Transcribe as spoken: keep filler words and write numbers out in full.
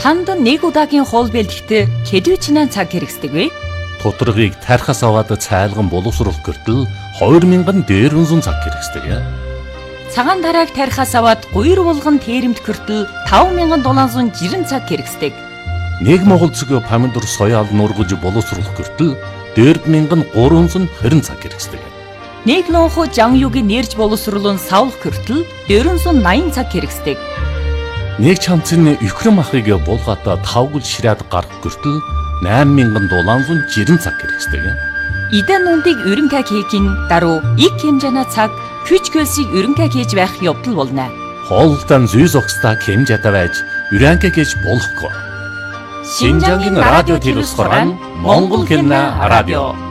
Танд нэг удаагийн хоол бэлтгэхдээ хэдвэчнээ цаг хэрэгсдэг вэ? Тутаргыг тархас аваад цайлган боловсруулах гэртэл хоёр мянган дээр үнсэн цаг хэрэгсдэг. Цагаан тарааг тархас аваад гуйр булган тээремт гэртэл таван мянган долоон зуун жирэн цаг хэрэгсдэг. Нэг монгол цэгийн помидор соёал нургаж боловсруулах гэртэл дээр мянган гурван зуун хорин цаг хэрэгсдэг. Нэг лонхо жангюгийн нэрж боловсруулан савлах гэртэл дөрвөн зуун наян цаг хэрэгсдэг. Нэг чамцны өхрөн махыг булгаатаа тавгал ширээд гарах гэртэл найман мянган долоон зуун жирэн цаг хэрэгсдэг. Идэн нүндийг өрөнгө хийхин даруй их хэмжээний цаг хүч хөлсийг өрөнгө хийж байх явдал болно. Хоолтон зүйс огстай хэмжээтэй байж өрөнгө хийж болохгүй. Шинжангийн радио телевиз хорон Монгол хэмнэ радио